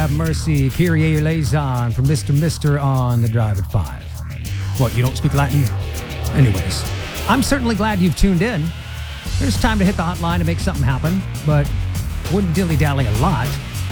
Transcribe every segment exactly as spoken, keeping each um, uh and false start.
have mercy, Kyrie eleison from Mister Mister on the Drive at five. What, you don't speak Latin? Anyways, I'm certainly glad you've tuned in. There's time to hit the hotline to make something happen, but wouldn't dilly-dally a lot.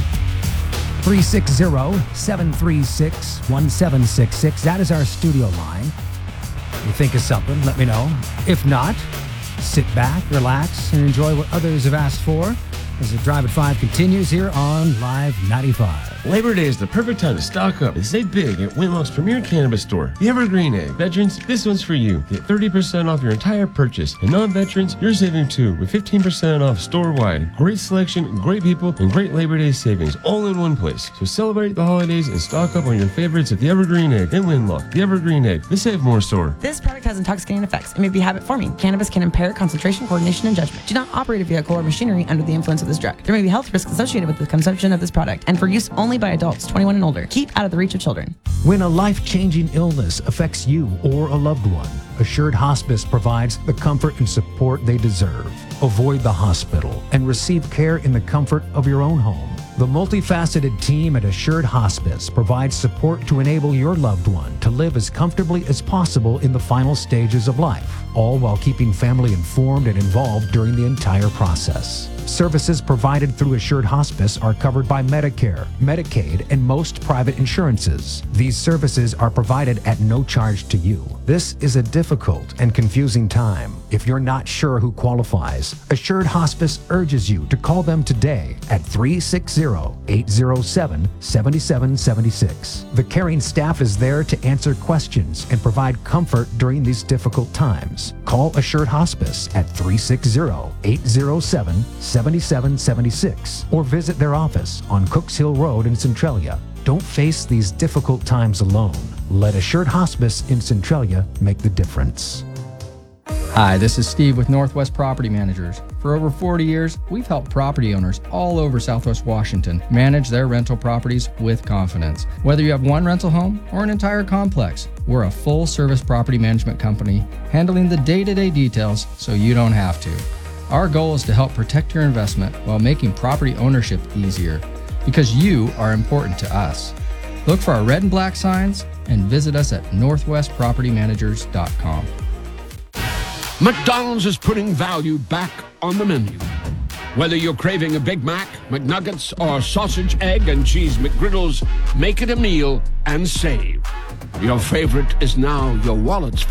three six zero, seven three six, one seven six six. That is our studio line. You think of something, let me know. If not, sit back, relax, and enjoy what others have asked for as the Drive at five continues here on Live ninety-five. Labor Day is the perfect time to stock up and save big at Winlock's premier cannabis store, the Evergreen Egg. Veterans, this one's for you. Get thirty percent off your entire purchase. And non-veterans, you're saving too with fifteen percent off store-wide. Great selection, great people, and great Labor Day savings all in one place. So celebrate the holidays and stock up on your favorites at the Evergreen Egg and Winlock. The Evergreen Egg, the Save More store. This product has intoxicating effects and may be habit-forming. Cannabis can impair concentration, coordination, and judgment. Do not operate a vehicle or machinery under the influence of this drug. There may be health risks associated with the consumption of this product and for use only by adults twenty-one and older. Keep out of the reach of children. When a life-changing illness affects you or a loved one, Assured Hospice provides the comfort and support they deserve. Avoid the hospital and receive care in the comfort of your own home. The multifaceted team at Assured Hospice provides support to enable your loved one to live as comfortably as possible in the final stages of life, all while keeping family informed and involved during the entire process. Services provided through Assured Hospice are covered by Medicare, Medicaid, and most private insurances. These services are provided at no charge to you. This is a difficult and confusing time. If you're not sure who qualifies, Assured Hospice urges you to call them today at three six zero, eight zero seven, seven seven seven six. The caring staff is there to answer questions and provide comfort during these difficult times. Call Assured Hospice at three six zero, eight zero seven, seven seven seven six or visit their office on Cooks Hill Road in Centralia. Don't face these difficult times alone. Let Assured Hospice in Centralia make the difference. Hi, this is Steve with Northwest Property Managers. For over forty years, we've helped property owners all over Southwest Washington manage their rental properties with confidence. Whether you have one rental home or an entire complex, we're a full-service property management company handling the day-to-day details so you don't have to. Our goal is to help protect your investment while making property ownership easier, because you are important to us. Look for our red and black signs and visit us at northwest property managers dot com. McDonald's is putting value back on the menu. Whether you're craving a Big Mac, McNuggets, or sausage, egg, and cheese McGriddles, make it a meal and save. Your favorite is now your wallet's